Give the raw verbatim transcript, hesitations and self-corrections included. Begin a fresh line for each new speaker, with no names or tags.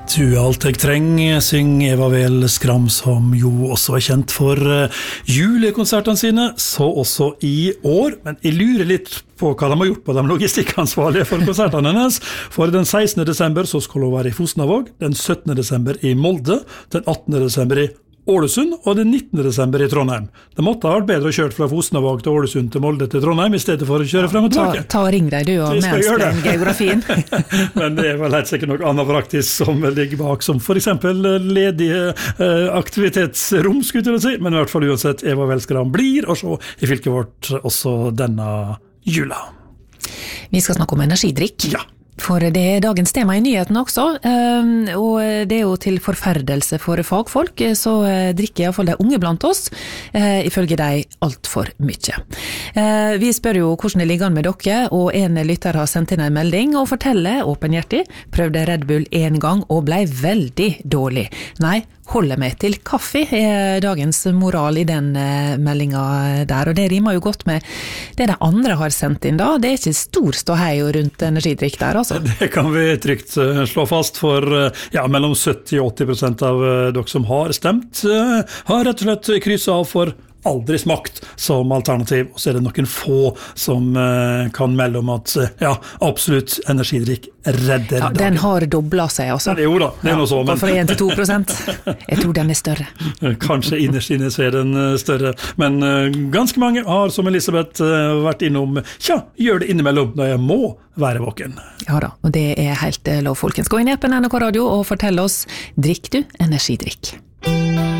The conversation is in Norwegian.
Du er alt jeg trenger, syng Eva Vel Skram, som jo også er kjent for uh, julekonsertene sine, så også i år. Men jeg lurer litt på hva de har gjort på de logistikkansvarlige for konsertene hennes. For den sekstende desember så skal hun være i Fosnavåg, den syttende desember i Molde, den attende desember i Ålesund og den nittende desember i Trondheim. Det måtte ha vært bedre å kjøre fra Fosnavåg til Ålesund til Molde til Trondheim, i stedet for å kjøre frem og tilbake.
Ta, ta og ring deg du og menspleng geografien.
Men det er vel helt sikkert noe annet praktisk som ligger bak, som for eksempel ledige eh, aktivitetsrom, skulle jeg si. Men i hvert fall uansett, Eva Vel Skram blir å se i fylket vårt også denne jula.
Vi skal snakke om energidrikk.
Ja.
For det er dagens tema i nyheten også, og det er jo til forferdelse for fagfolk, så drikker i hvert fall de unge blant oss, ifølge de alt for mye. Vi spør jo hvordan det ligger an med dere, og en lytter har sendt inn en melding og forteller åpenhjertig, prøvde Red Bull en gang og ble veldig dårlig. Nei, holder meg til kaffe er dagens moral i den meldingen der, og det rimer jo godt med det de andre har sendt inn da. Det er ikke stor ståhei rundt energidrikk der, altså.
Det kan vi trygt slå fast, for ja, mellom sytti og åtti prosent av dere som har stemt, har rett og slett krysset av for aldri smakt som alternativ, og så er det noen få som uh, kan melde om at uh, ja, absolutt energidrikk redder
ja,
dagen.
Den har doblet seg også.
Ja, jo da, det er
ja,
noe så. Men...
fra en til to prosent. Jeg tror den er større.
Kanskje innerst inne så er den større, men uh, ganske mange har, som Elisabeth, uh, vært innom, tja, gjør det innimellom når jeg må være våken.
Ja da, og det er helt lov, folkens. Gå inn i appen N R K Radio og fortell oss, drikk du energidrikk?